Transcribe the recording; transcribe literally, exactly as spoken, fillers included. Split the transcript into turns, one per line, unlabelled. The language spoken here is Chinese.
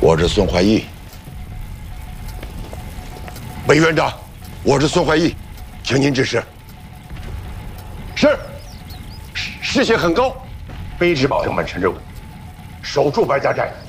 我是孙怀义。韦院长，我是孙怀义，请您指示。
是，士气很高，卑职保证完成任务，守住白家寨。